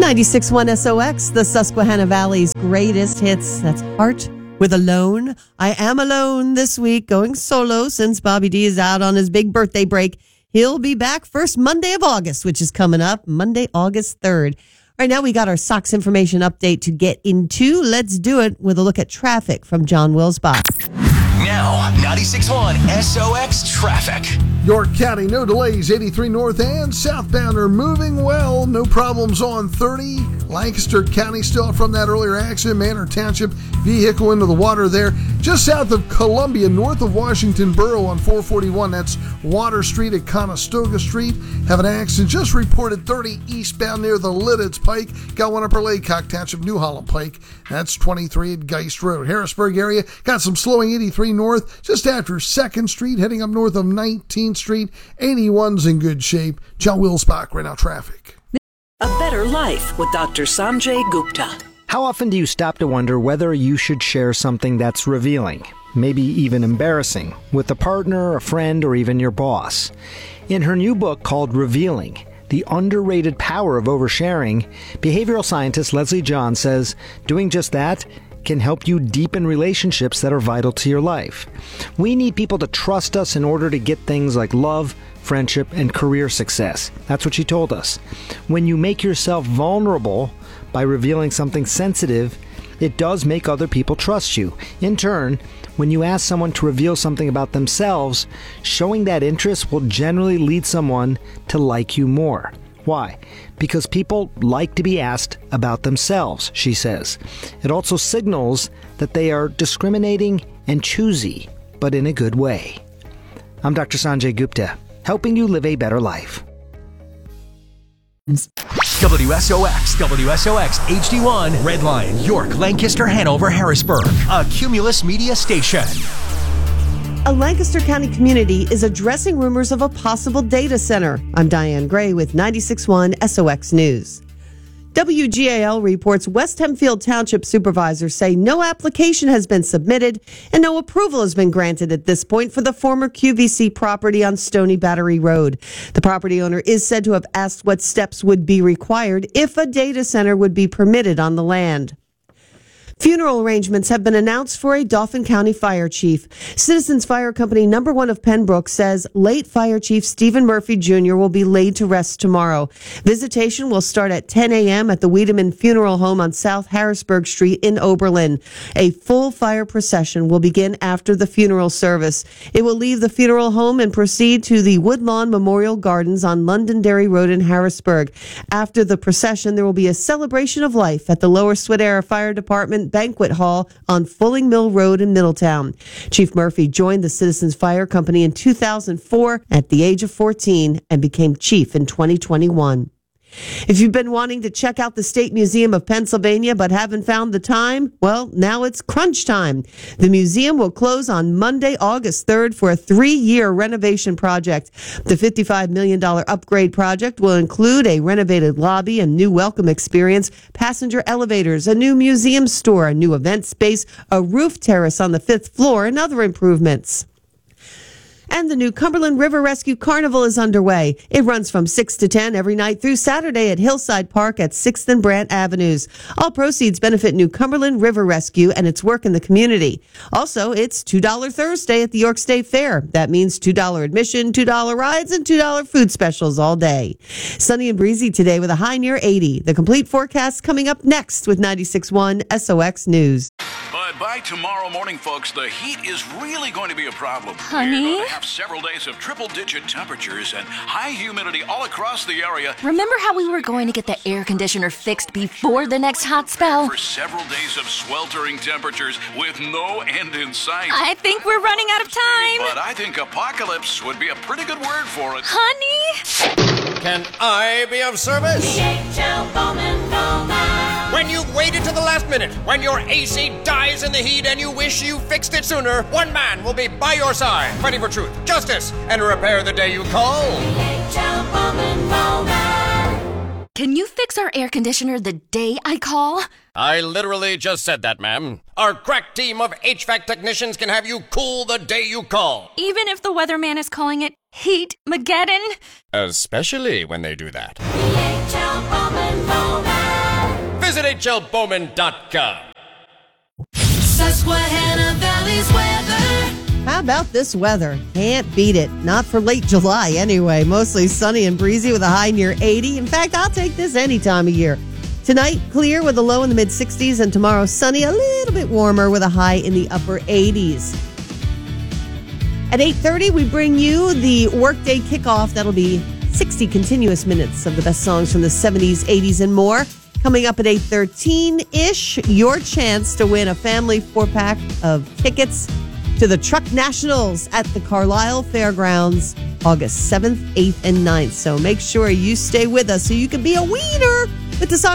96.1 SOX, the Susquehanna Valley's greatest hits. That's Heart with Alone. I am alone this week, going solo since Bobby D is out on his big birthday break. He'll be back first Monday of August, which is coming up, Monday, August 3rd. Right now, we got our SOX information update to get into. Let's do it with a look at traffic from John Wilsbach. Now, 96.1 SOX traffic. York County, no delays. 83 north and southbound are moving well. No problems on 30. Lancaster County still from that earlier accident. Manor Township vehicle into the water there. Just south of Columbia, north of Washington Borough on 441. That's Water Street at Conestoga Street. Have an accident just reported 30 eastbound near the Lidditz Pike. Got one Upper Laycock Township, New Holland Pike. That's 23 at Geist Road. Harrisburg area got some slowing 83 north just after 2nd Street, heading up north of 19th Street. 81's in good shape. John Wilsbach, right now traffic. A better life with Dr. Sanjay Gupta. How often do you stop to wonder whether you should share something that's revealing, maybe even embarrassing, with a partner, a friend, or even your boss? In her new book called Revealing, The Underrated Power of Oversharing, behavioral scientist Leslie John says doing just that can help you deepen relationships that are vital to your life. We need people to trust us in order to get things like love, friendship, and career success. That's what she told us. When you make yourself vulnerable by revealing something sensitive, it does make other people trust you. In turn, when you ask someone to reveal something about themselves, showing that interest will generally lead someone to like you more. Why? Because people like to be asked about themselves, she says. It also signals that they are discriminating and choosy, but in a good way. I'm Dr. Sanjay Gupta, helping you live a better life. WSOX, HD1, Red Line, York, Lancaster, Hanover, Harrisburg. A Cumulus Media station. A Lancaster County community is addressing rumors of a possible data center. I'm Diane Gray with 96.1 SOX News. WGAL reports West Hempfield Township supervisors say no application has been submitted and no approval has been granted at this point for the former QVC property on Stony Battery Road. The property owner is said to have asked what steps would be required if a data center would be permitted on the land. Funeral arrangements have been announced for a Dauphin County fire chief. Citizens Fire Company No. 1 of Pembroke says late Fire Chief Stephen Murphy Jr. will be laid to rest tomorrow. Visitation will start at 10 a.m. at the Wiedemann Funeral Home on South Harrisburg Street in Oberlin. A full fire procession will begin after the funeral service. It will leave the funeral home and proceed to the Woodlawn Memorial Gardens on Londonderry Road in Harrisburg. After the procession, there will be a celebration of life at the Lower Swidera Fire Department Banquet Hall on Fulling Mill Road in Middletown. Chief Murphy joined the Citizens Fire Company in 2004 at the age of 14 and became chief in 2021. If you've been wanting to check out the State Museum of Pennsylvania but haven't found the time, well, now it's crunch time. The museum will close on Monday, August 3rd for a 3-year renovation project. The $55 million upgrade project will include a renovated lobby and new welcome experience, passenger elevators, a new museum store, a new event space, a roof terrace on the 5th floor, and other improvements. And the new Cumberland River Rescue Carnival is underway. It runs from 6 to 10 every night through Saturday at Hillside Park at 6th and Brant Avenues. All proceeds benefit New Cumberland River Rescue and its work in the community. Also, it's $2 Thursday at the York State Fair. That means $2 admission, $2 rides, and $2 food specials all day. Sunny and breezy today with a high near 80. The complete forecast coming up next with 96.1 SOX News. But by tomorrow morning, folks, the heat is really going to be a problem. Honey? We're going to have several days of triple-digit temperatures and high humidity all across the area. Remember how we were going to get the air conditioner fixed before the next hot spell? For several days of sweltering temperatures with no end in sight. I think we're running out of time. But I think apocalypse would be a pretty good word for it. Honey? Can I be of service? DHL Bowman Bowman. When you've waited to the last minute, when your AC dies in the heat and you wish you fixed it sooner, one man will be by your side, fighting for truth, justice, and repair the day you call. DHL Bowman Bowman. Can you fix our air conditioner the day I call? I literally just said that, ma'am. Our crack team of HVAC technicians can have you cool the day you call. Even if the weatherman is calling it Heat-mageddon? Especially when they do that. DHL Bowman Bowman. NHLBowman.com. Susquehanna Valley's weather. How about this weather? Can't beat it. Not for late July anyway. Mostly sunny and breezy with a high near 80. In fact, I'll take this any time of year. Tonight, clear with a low in the mid-60s, and tomorrow, sunny, a little bit warmer with a high in the upper 80s. At 8:30, we bring you the Workday Kickoff. That'll be 60 continuous minutes of the best songs from the 70s, 80s, and more. Coming up at 8:13-ish, your chance to win a family 4-pack of tickets to the Truck Nationals at the Carlisle Fairgrounds, August 7th, 8th, and 9th. So make sure you stay with us so you can be a winner with the song